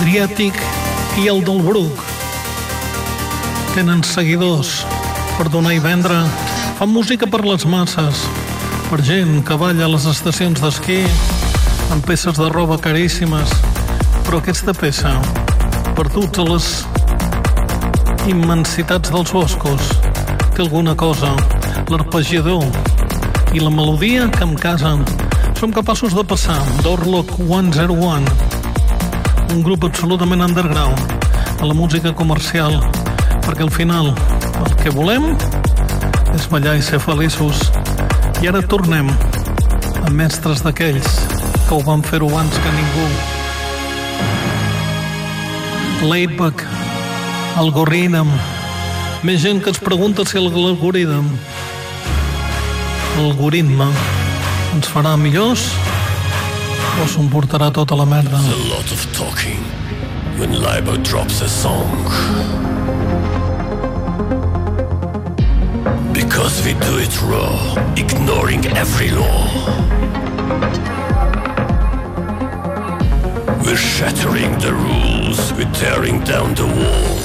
Adriàtic i el del Bruc. Tenen seguidors per donar i vendre. Fan música per les masses, per gent que balla a les estacions d'esquí amb peces de roba caríssimes. Però aquesta peça, perduts a les immensitats dels boscos, té alguna cosa, l'arpeggiador i la melodia que em casen. Som capaços de passar d'Orlok 101, un grup absolutament underground, a la música comercial, perquè al final el que volem és ballar i ser feliços. I ara tornem a mestres d'aquells que ho van fer-ho abans que ningú. Laidback, Algorithm. Més gent que es pregunta si l'algoritme ens farà millors o s'ho emportarà tota la merda. There's a lot of talking when Laidback drops a song, because we do it raw, ignoring every law. We're shattering the rules, we're tearing down the wall.